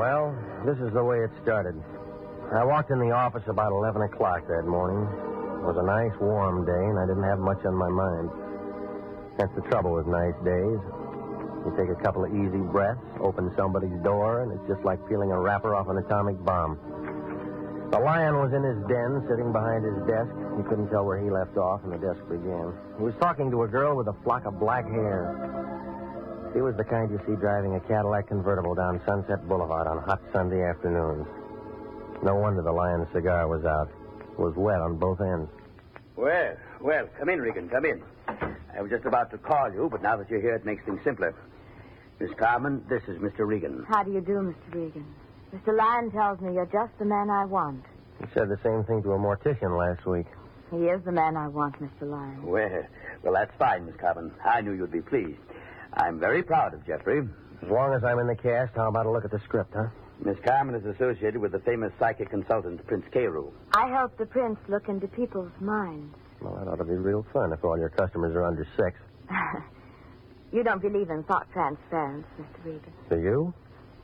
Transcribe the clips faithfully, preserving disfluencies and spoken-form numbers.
Well, this is the way it started. I walked in the office about eleven o'clock that morning. It was a nice, warm day, and I didn't have much on my mind. That's the trouble with nice days. You take a couple of easy breaths, open somebody's door, and it's just like peeling a wrapper off an atomic bomb. The lion was in his den, sitting behind his desk. You couldn't tell where he left off, and the desk began. He was talking to a girl with a flock of black hair. She was the kind you see driving a Cadillac convertible down Sunset Boulevard on hot Sunday afternoons. No wonder the lion's cigar was out. It was wet on both ends. Well, well, come in, Regan, come in. I was just about to call you, but now that you're here, it makes things simpler. Miss Carmen, this is Mister Regan. How do you do, Mister Regan? Mister Lyon tells me you're just the man I want. He said the same thing to a mortician last week. He is the man I want, Mister Lyon. Well, well, that's fine, Miss Carmen. I knew you'd be pleased. I'm very proud of Jeffrey. As long as I'm in the cast, how about a look at the script, huh? Miss Carmen is associated with the famous psychic consultant, Prince Carew. I help the prince look into people's minds. Well, that ought to be real fun if all your customers are under six. You don't believe in thought transference, Mister Regan. Do you?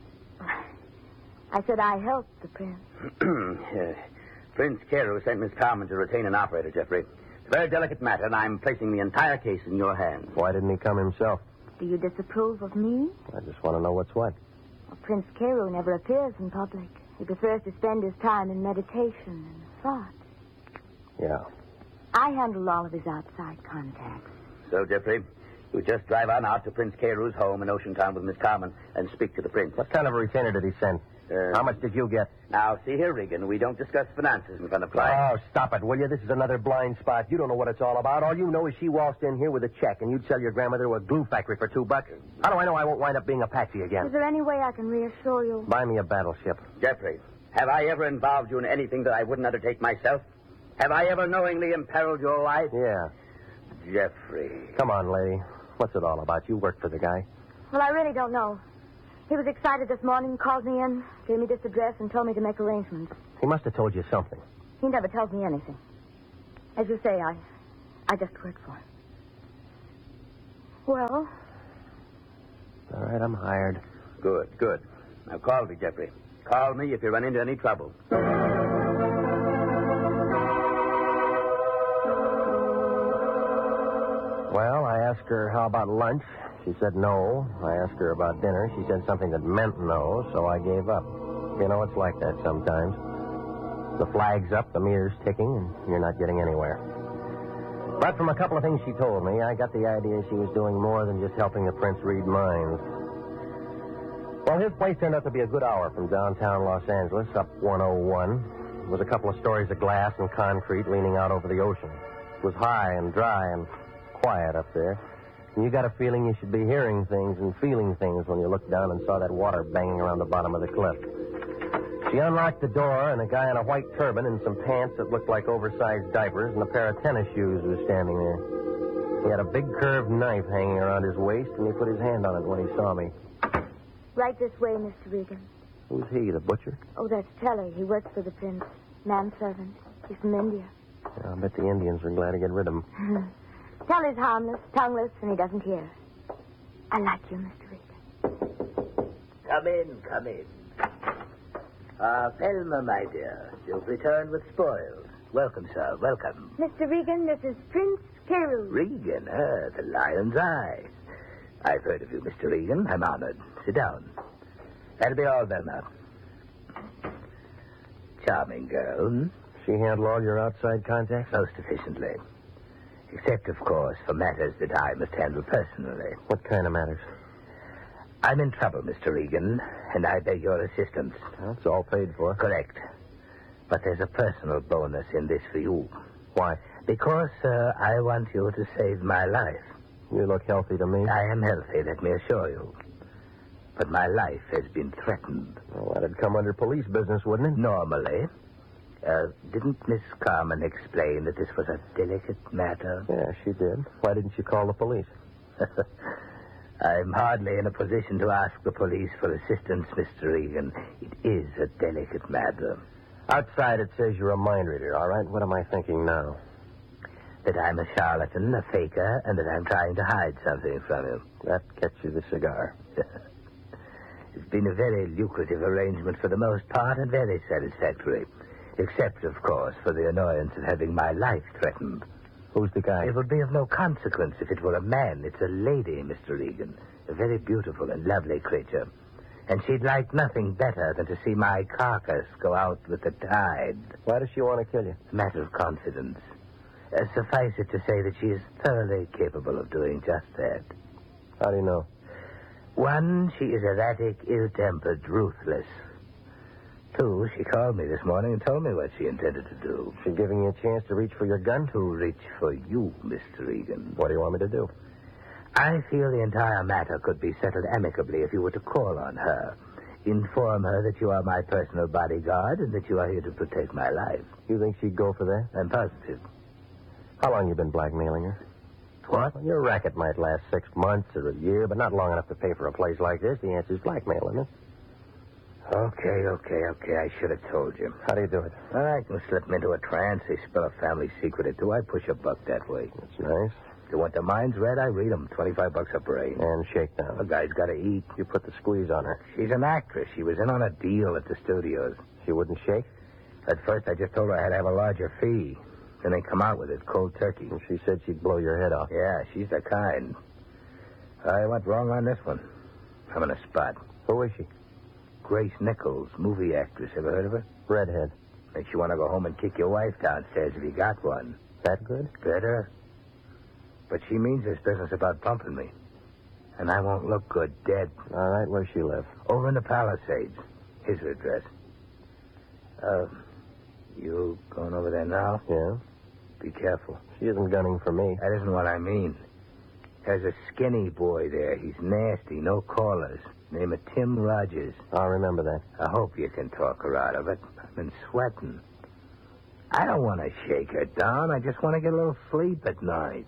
I said I help the prince. uh, Prince Carew sent Miss Carmen to retain an operator, Jeffrey. It's a very delicate matter, and I'm placing the entire case in your hands. Why didn't he come himself? Do you disapprove of me? I just want to know what's what. Well, Prince Carew never appears in public. He prefers to spend his time in meditation and thought. Yeah. I handle all of his outside contacts. So, Jeffrey, you just drive on out to Prince Carew's home in Ocean Town with Miss Carmen and speak to the prince. What kind of a retainer did he send? Uh, How much did you get? Now, see here, Regan, we don't discuss finances in front of clients. Oh, stop it, will you? This is another blind spot. You don't know what it's all about. All you know is she waltzed in here with a check, and you'd sell your grandmother to a glue factory for two bucks. How do I know I won't wind up being a patsy again? Is there any way I can reassure you? Buy me a battleship. Jeffrey, have I ever involved you in anything that I wouldn't undertake myself? Have I ever knowingly imperiled your life? Yeah. Jeffrey. Come on, lady. What's it all about? You work for the guy. Well, I really don't know. He was excited this morning, called me in, gave me this address, and told me to make arrangements. He must have told you something. He never tells me anything. As you say, I I just work for him. Well? All right, I'm hired. Good, good. Now call me, Jeffrey. Call me if you run into any trouble. Well, I asked her how about lunch. She said no. I asked her about dinner. She said something that meant no, so I gave up. You know, it's like that sometimes. The flag's up, the meter's ticking, and you're not getting anywhere. But from a couple of things she told me, I got the idea she was doing more than just helping the prince read minds. Well, his place turned out to be a good hour from downtown Los Angeles, up one oh one. There was a couple of stories of glass and concrete leaning out over the ocean. It was high and dry and quiet up there. And you got a feeling you should be hearing things and feeling things when you looked down and saw that water banging around the bottom of the cliff. She unlocked the door, and a guy in a white turban and some pants that looked like oversized diapers and a pair of tennis shoes was standing there. He had a big curved knife hanging around his waist, and he put his hand on it when he saw me. Right this way, Mister Regan. Who's he, the butcher? Oh, that's Telly. He works for the prince. Manservant. He's from India. Yeah, I'll bet the Indians are glad to get rid of him. Telly's harmless, tongueless, and he doesn't hear. I like you, Mister Regan. Come in, come in. Ah, Thelma, my dear. You've returned with spoils. Welcome, sir. Welcome. Mister Regan, this is Prince Carew. Regan, ah, the lion's eye. I've heard of you, Mister Regan. I'm honored. Sit down. That'll be all, Thelma. Charming girl. Hmm? She handle all your outside contacts? Most efficiently. Except, of course, for matters that I must handle personally. What kind of matters? I'm in trouble, Mister Regan, and I beg your assistance. That's all paid for. Correct. But there's a personal bonus in this for you. Why? Because, uh, I want you to save my life. You look healthy to me. I am healthy, let me assure you. But my life has been threatened. Well, that'd come under police business, wouldn't it? Normally. Uh, didn't Miss Carmen explain that this was a delicate matter? Yeah, she did. Why didn't you call the police? I'm hardly in a position to ask the police for assistance, Mister Regan. It is a delicate matter. Outside it says you're a mind reader, all right? What am I thinking now? That I'm a charlatan, a faker, and that I'm trying to hide something from you. That gets you the cigar. been a very lucrative arrangement for the most part and very satisfactory. Except, of course, for the annoyance of having my life threatened. Who's the guy? It would be of no consequence if it were a man. It's a lady, Mister Regan. A very beautiful and lovely creature. And she'd like nothing better than to see my carcass go out with the tide. Why does she want to kill you? A matter of confidence. Uh, suffice it to say that she is thoroughly capable of doing just that. How do you know? One, she is erratic, ill-tempered, ruthless. Two, she called me this morning and told me what she intended to do. She giving you a chance to reach for your gun? To reach for you, Mister Regan. What do you want me to do? I feel the entire matter could be settled amicably if you were to call on her. Inform her that you are my personal bodyguard and that you are here to protect my life. You think she'd go for that? I'm positive. How long you been blackmailing her? What? Well, your racket might last six months or a year, but not long enough to pay for a place like this. The answer's blackmail, isn't it? Okay, okay, okay. I should have told you. How do you do it? I can slip them into a trance. They spill a family secret or two. I push a buck that way. That's nice. If you want the minds read, I read them. Twenty-five bucks a brain. And shakedown. The guy's got to eat. You put the squeeze on her. She's an actress. She was in on a deal at the studios. She wouldn't shake? At first, I just told her I had to have a larger fee. Then they come out with it, cold turkey. And she said she'd blow your head off. Yeah, she's the kind. I went wrong on this one. I'm in a spot. Who is she? Grace Nichols, movie actress. Ever heard of her? Redhead. Makes you want to go home and kick your wife downstairs if you got one. That good? Better. But she means this business about pumping me. And I won't look good dead. All right, where's she live? Over in the Palisades. Here's her address. Uh, you going over there now? Yeah. Be careful. She isn't gunning for me. That isn't what I mean. There's a skinny boy there. He's nasty, no callers. Name of Tim Rogers. I'll remember that. I hope you can talk her out of it. I've been sweating. I don't want to shake her down. I just want to get a little sleep at night.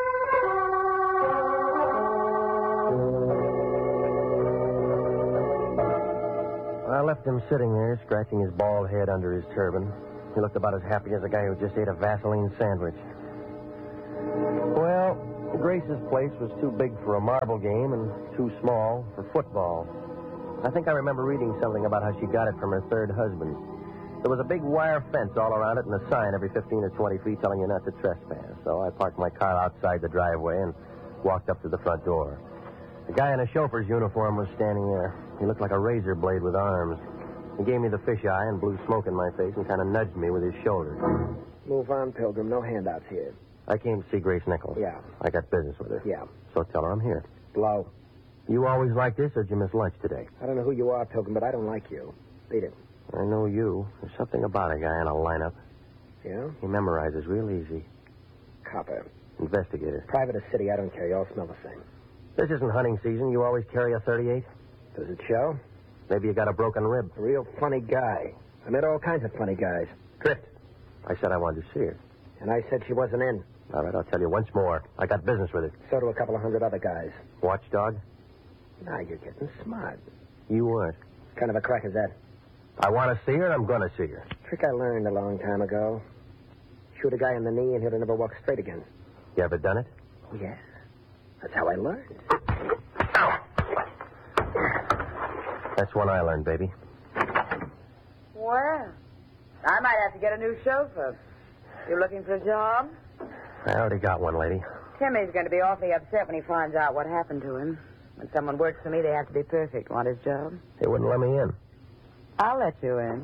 I left him sitting there, scratching his bald head under his turban. He looked about as happy as a guy who just ate a Vaseline sandwich. Well, Grace's place was too big for a marble game and too small for football. I think I remember reading something about how she got it from her third husband. There was a big wire fence all around it and a sign every fifteen or twenty feet telling you not to trespass. So I parked my car outside the driveway and walked up to the front door. A guy in a chauffeur's uniform was standing there. He looked like a razor blade with arms. He gave me the fisheye and blew smoke in my face and kind of nudged me with his shoulder. Move on, Pilgrim. No handouts here. I came to see Grace Nichols. Yeah. I got business with her. Yeah. So tell her I'm here. Blow. You always like this, or did you miss lunch today? I don't know who you are, Pilgrim, but I don't like you. Beat it. I know you. There's something about a guy in a lineup. Yeah? He memorizes real easy. Copper. Investigator. Private or city, I don't care. You all smell the same. This isn't hunting season. You always carry a thirty-eight? Does it show? Maybe you got a broken rib. A real funny guy. I met all kinds of funny guys. Drift. I said I wanted to see her. And I said she wasn't in. All right, I'll tell you once more. I got business with her. So do a couple of hundred other guys. Watchdog? Now you're getting smart. You weren't. What kind of a crack is that? I want to see her, I'm going to see her. Trick I learned a long time ago. Shoot a guy in the knee and he'll never walk straight again. You ever done it? Oh, yes. That's how I learned. That's one I learned, baby. Well, I might have to get a new chauffeur. You looking for a job? I already got one, lady. Timmy's going to be awfully upset when he finds out what happened to him. When someone works for me, they have to be perfect. Want his job? They wouldn't let me in. I'll let you in.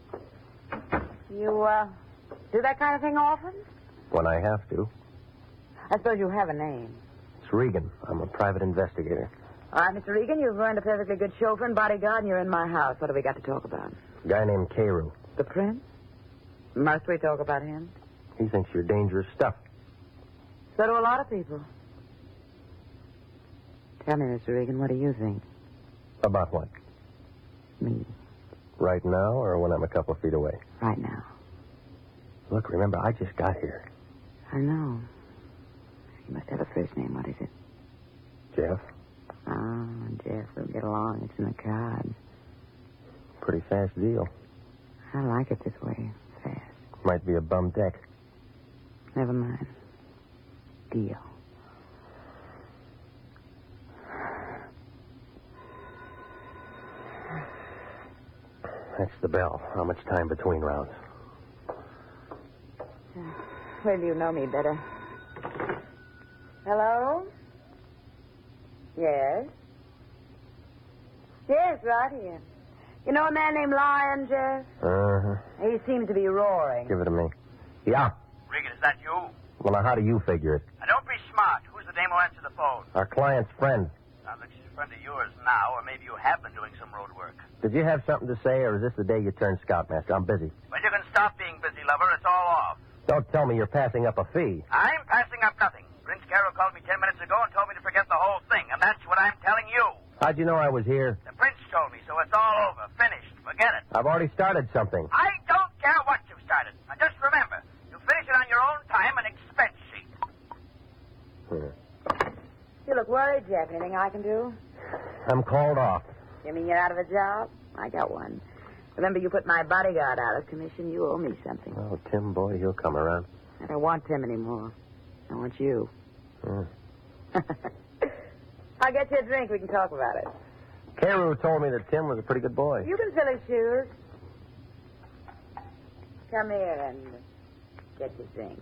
You, uh, do that kind of thing often? When I have to. I suppose you have a name. It's Regan. I'm a private investigator. All right, Mister Regan, you've earned a perfectly good chauffeur and bodyguard, and you're in my house. What have we got to talk about? A guy named Carew. The prince? Must we talk about him? He thinks you're dangerous stuff. So do a lot of people. Tell me, Mister Regan, what do you think? About what? Me. Right now or when I'm a couple of feet away? Right now. Look, remember, I just got here. I know. You must have a first name. What is it? Jeff. Oh, Jeff, we'll get along. It's in the cards. Pretty fast deal. I like it this way. Fast. Might be a bum deck. Never mind. Deal. That's the bell. How much time between rounds? Well, you know me better. Hello? Yes? Yes, right here. You know a man named Lion, Jeff? Uh-huh. He seems to be roaring. Give it to me. Yeah. Regan, is that you? Well, now, how do you figure it? Now, don't be smart. Who's the dame who answered the phone? Our client's friend. Sounds like she's a friend of yours now, or maybe you have been doing some road work. Did you have something to say, or is this the day you turned scoutmaster? I'm busy. Well, you can stop being busy, lover. It's all off. Don't tell me you're passing up a fee. I'm passing up nothing. Prince Carroll called me ten minutes ago and told me to forget the whole thing, and that's what I'm telling you. How'd you know I was here? The prince told me, so it's all over. Finished. Forget it. I've already started something. I don't care what you started. Now, just remember, you finish it on your own time and expense sheet. Hmm. You look worried, Jeff. Anything I can do? I'm called off. You mean you're out of a job? I got one. Remember, you put my bodyguard out of commission. You owe me something. Oh, Tim, boy, he'll come around. I don't want Tim anymore. I want you. Hmm. I'll get you a drink. We can talk about it. Carew told me that Tim was a pretty good boy. You can fill his shoes. Come here and get your drink.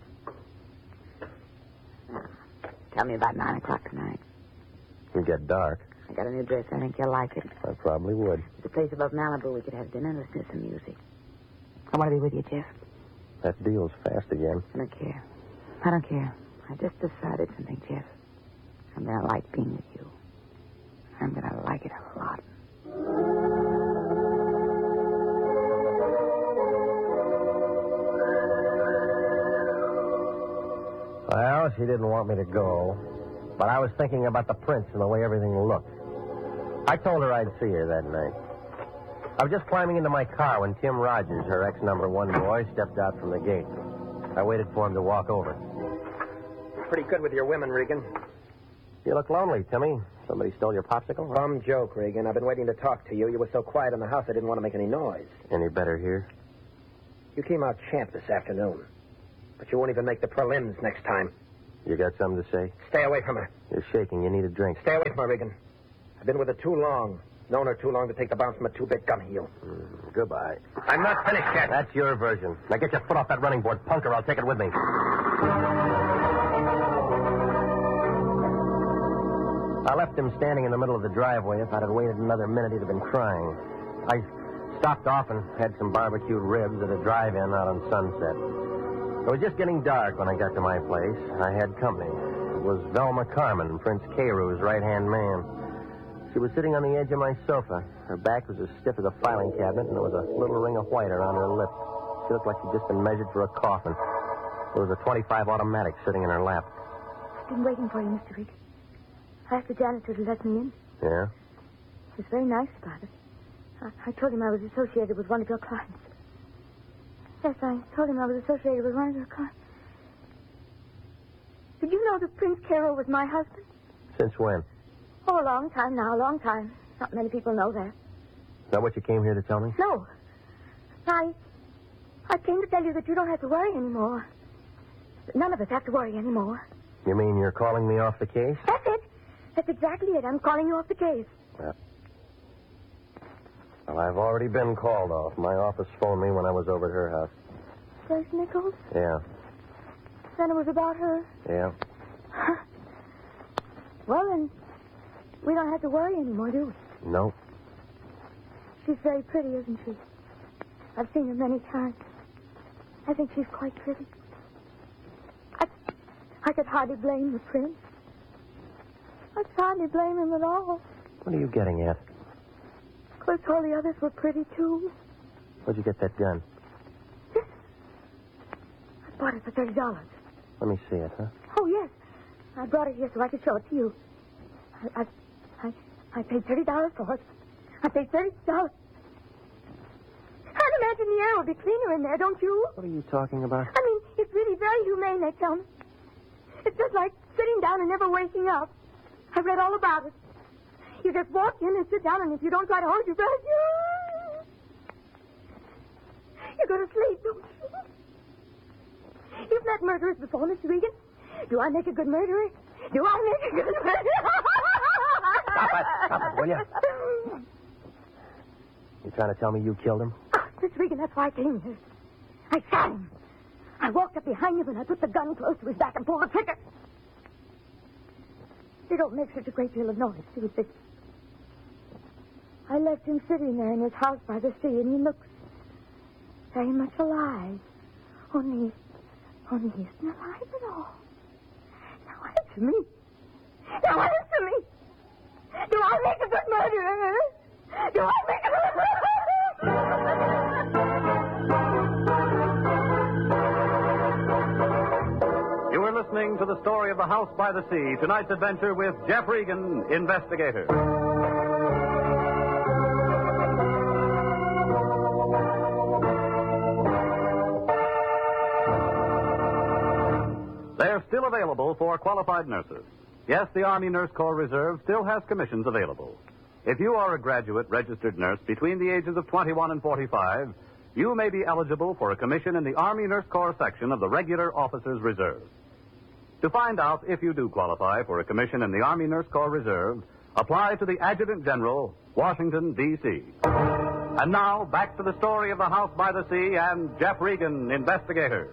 Now, tell me about nine o'clock tonight. It'll get dark. I got a new dress. I think you'll like it. I probably would. There's a place above Malibu. We could have dinner and listen to some music. I want to be with you, Jeff. That deal's fast again. I don't care. I don't care. I just decided something, Jeff. I'm going to like being with you. I'm going to like it a lot. Well, she didn't want me to go. But I was thinking about the prince and the way everything looked. I told her I'd see her that night. I was just climbing into my car when Tim Rogers, her ex-number one boy, stepped out from the gate. I waited for him to walk over. Pretty good with your women, Regan. You look lonely, Timmy. Somebody stole your popsicle? Bum joke, Regan. I've been waiting to talk to you. You were so quiet in the house I didn't want to make any noise. Any better here? You came out champ this afternoon. But you won't even make the prelims next time. You got something to say? Stay away from her. You're shaking. You need a drink. Stay away from her, Regan. I've been with her too long. Known her too long to take the bounce from a two-bit gum heel. Mm, goodbye. I'm not finished yet. That's your version. Now get your foot off that running board, punk, or I'll take it with me. I left him standing in the middle of the driveway. If I'd have waited another minute, he'd have been crying. I stopped off and had some barbecued ribs at a drive-in out on Sunset. It was just getting dark when I got to my place. I had company. It was Velma Carmen, Prince Carew's right-hand man. She was sitting on the edge of my sofa. Her back was as stiff as a filing cabinet, and there was a little ring of white around her lip. She looked like she'd just been measured for a coffin. There was a twenty-five automatic sitting in her lap. I've been waiting for you, Mister Regan. I asked the janitor to let me in. Yeah? He was very nice about it. I, I told him I was associated with one of your clients. Yes, I told him I was associated with one of your clients. Did you know that Prince Carroll was my husband? Since when? Oh, a long time now, a long time. Not many people know that. Is that what you came here to tell me? No. I... I came to tell you that you don't have to worry anymore. None of us have to worry anymore. You mean you're calling me off the case? That's it. That's exactly it. I'm calling you off the case. Well, well, I've already been called off. My office phoned me when I was over at her house. Joyce Nichols? Yeah. Then it was about her? Yeah. Well, then, we don't have to worry anymore, do we? No. She's very pretty, isn't she? I've seen her many times. I think she's quite pretty. I, I could hardly blame the prince. I could hardly blame him at all. What are you getting at? Of course, all the others were pretty, too. Where'd you get that gun? This. I bought it for thirty dollars. Let me see it, huh? Oh, yes. I brought it here so I could show it to you. I, I, I, I paid thirty dollars for it. I paid thirty dollars. I'd imagine the air will be cleaner in there, don't you? What are you talking about? I mean, it's really very humane, they tell me. It's just like sitting down and never waking up. I read all about it. You just walk in and sit down, and if you don't try to hold your breath, you... You go to sleep, don't you? You've met murderers before, Mister Regan. Do I make a good murderer? Do I make a good murderer? Stop it. Stop it, will you? You trying to tell me you killed him? Oh, Miss Regan, that's why I came here. I shot him. I walked up behind him and I put the gun close to his back and pulled the trigger. They don't make such a great deal of noise, do they? I left him sitting there in his house by the sea, and he looks very much alive. Only, only he isn't alive at all. Now answer me. Now answer me. Do I make a good murderer? Do I make a good You are listening to the story of The House by the Sea, tonight's adventure with Jeff Regan, investigator. They're still available for qualified nurses. Yes, the Army Nurse Corps Reserve still has commissions available. If you are a graduate registered nurse between the ages of twenty-one and forty-five, you may be eligible for a commission in the Army Nurse Corps section of the Regular Officers Reserve. To find out if you do qualify for a commission in the Army Nurse Corps Reserve, apply to the Adjutant General, Washington, D C And now, back to the story of The House by the Sea and Jeff Regan, investigator.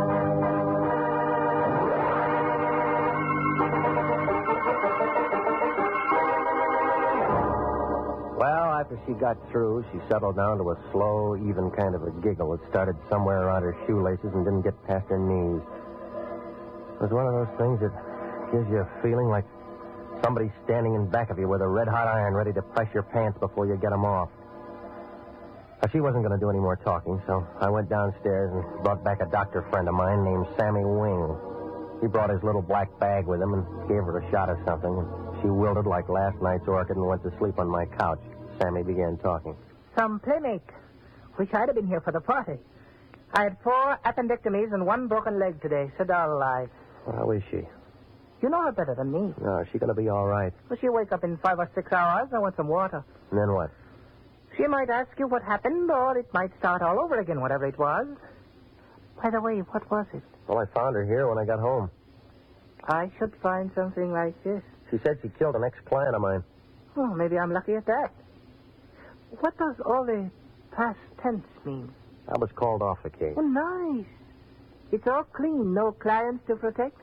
Well, after she got through, she settled down to a slow, even kind of a giggle that started somewhere around her shoelaces and didn't get past her knees. It was one of those things that gives you a feeling like somebody's standing in back of you with a red-hot iron ready to press your pants before you get them off. Now, she wasn't going to do any more talking, so I went downstairs and brought back a doctor friend of mine named Sammy Wing. He brought his little black bag with him and gave her a shot of something, and she wilted like last night's orchid and went to sleep on my couch. Sammy began talking. Some playmate. Wish I'd have been here for the party. I had four appendectomies and one broken leg today. So all alive. How is she? You know her better than me. No, is she going to be all right? Well, she'll wake up in five or six hours. I want some water. And then what? She might ask you what happened, or it might start all over again, whatever it was. By the way, what was it? Well, I found her here when I got home. I should find something like this. She said she killed an ex-client of mine. Oh, maybe I'm lucky at that. What does all the past tense mean? I was called off the case. Oh, nice. It's all clean. No clients to protect.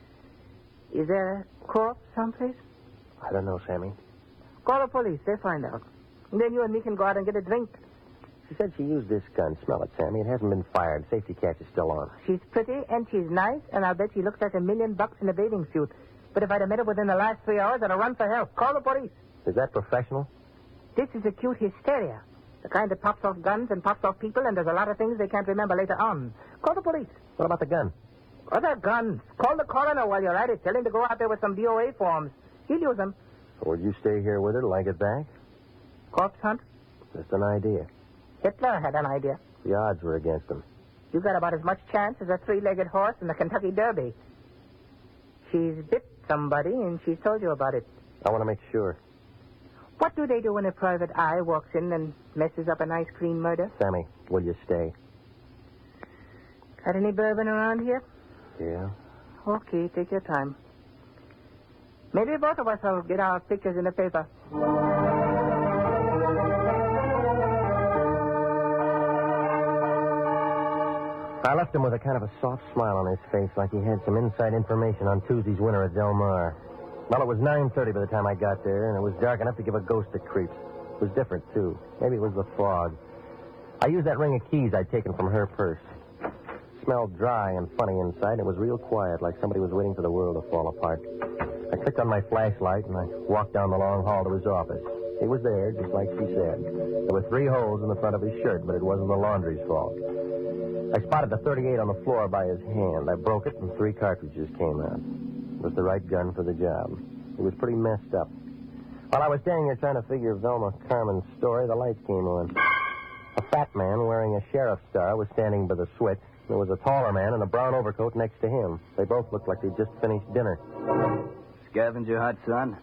Is there a corpse someplace? I don't know, Sammy. Call the police. They find out. And then you and me can go out and get a drink. She said she used this gun. Smell it, Sammy. It hasn't been fired. Safety catch is still on. She's pretty and she's nice, and I'll bet she looks like a million bucks in a bathing suit. But if I'd have met her within the last three hours, I'd have run for help. Call the police. Is that professional? This is acute hysteria. The kind that pops off guns and pops off people, and there's a lot of things they can't remember later on. Call the police. What about the gun? Other guns. Call the coroner while you're at it. Tell him to go out there with some D O A forms. He'll use them. So would you stay here with her till I get back? Corpse hunt? Just an idea. Hitler had an idea. The odds were against him. You got about as much chance as a three-legged horse in the Kentucky Derby. She's bit somebody, and she's told you about it. I want to make sure. What do they do when a private eye walks in and messes up a nice, clean murder? Sammy, will you stay? Got any bourbon around here? Yeah. Okay, take your time. Maybe both of us will get our pictures in the paper. I left him with a kind of a soft smile on his face, like he had some inside information on Tuesday's winner at Del Mar. Well, it was nine thirty by the time I got there, and it was dark enough to give a ghost a creep. It was different, too. Maybe it was the fog. I used that ring of keys I'd taken from her purse. It smelled dry and funny inside, and it was real quiet, like somebody was waiting for the world to fall apart. I clicked on my flashlight, and I walked down the long hall to his office. He was there, just like she said. There were three holes in the front of his shirt, but it wasn't the laundry's fault. I spotted the thirty-eight on the floor by his hand. I broke it, and three cartridges came out. It was the right gun for the job. He was pretty messed up. While I was standing there trying to figure Velma Carmen's story, the lights came on. A fat man wearing a sheriff's star was standing by the switch. There was a taller man in a brown overcoat next to him. They both looked like they'd just finished dinner. Scavenger hunt, son?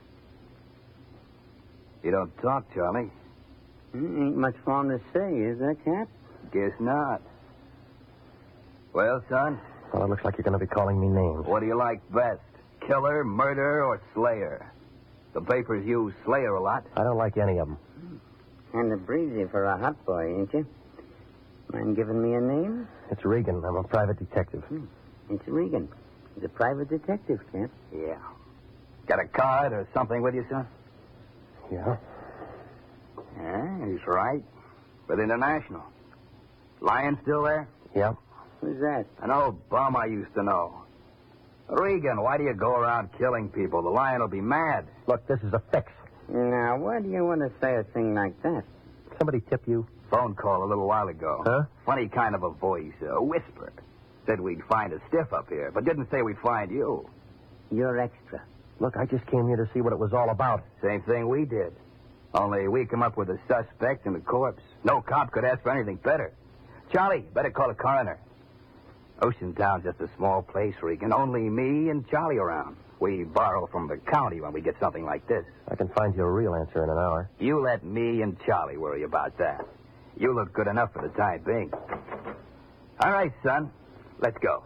You don't talk, Charlie. Ain't much for him to say, is there, Cap? Guess not. Well, son? Well, it looks like you're going to be calling me names. What do you like best? Killer, murder, or slayer? The papers use slayer a lot. I don't like any of them. Kind of breezy for a hot boy, ain't you? Mind giving me a name? It's Regan. I'm a private detective. Hmm. It's Regan. He's a private detective, Kent. Yeah. Got a card or something with you, son? Yeah? Yeah, he's right. But international. Lion still there? Yeah. Who's that? An old bum I used to know. Regan, why do you go around killing people? The Lion will be mad. Look, this is a fix. Now, why do you want to say a thing like that? Somebody tip you? Phone call a little while ago. Huh? Funny kind of a voice, a whisper. Said we'd find a stiff up here, but didn't say we'd find you. You're extra. Look, I just came here to see what it was all about. Same thing we did. Only we come up with a suspect and a corpse. No cop could ask for anything better. Charlie, better call a coroner. Ocean Town's just a small place, Regan. Only me and Charlie around. We borrow from the county when we get something like this. I can find you a real answer in an hour. You let me and Charlie worry about that. You look good enough for the time being. All right, son. Let's go.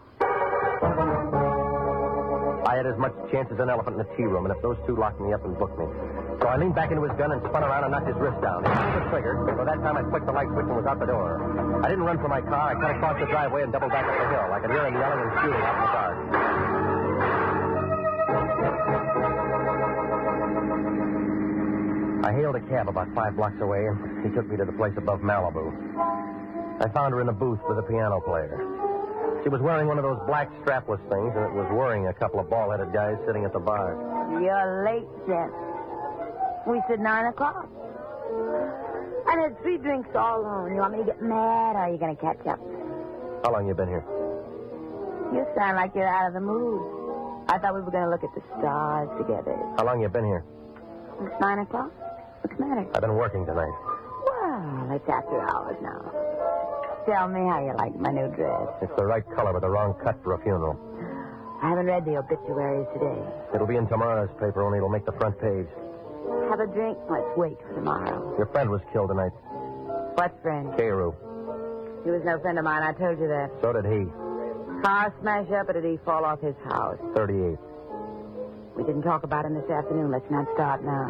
I had as much chance as an elephant in a tea room, and if those two locked me up and booked me. So I leaned back into his gun and spun around and knocked his wrist down. He pulled the trigger. By that time, I flicked the light switch and was out the door. I didn't run for my car. I cut across the driveway and doubled back up the hill. I could hear him yelling and shooting out in the dark. I hailed a cab about five blocks away, and he took me to the place above Malibu. I found her in a booth with a piano player. She was wearing one of those black strapless things, and it was worrying a couple of bald-headed guys sitting at the bar. You're late, Jeff. We said nine o'clock. I had three drinks all alone. You want me to get mad, or are you going to catch up? How long you been here? You sound like you're out of the mood. I thought we were going to look at the stars together. How long you been here? It's nine o'clock. What's the matter? I've been working tonight. Well, it's after hours now. Tell me how you like my new dress. It's the right color but the wrong cut for a funeral. I haven't read the obituaries today. It'll be in tomorrow's paper, only it'll make the front page. Have a drink? Let's wait for tomorrow. Your friend was killed tonight. What friend? Carew. He was no friend of mine. I told you that. So did he. Car smash up, or did he fall off his house? thirty-eight. We didn't talk about him this afternoon. Let's not start now.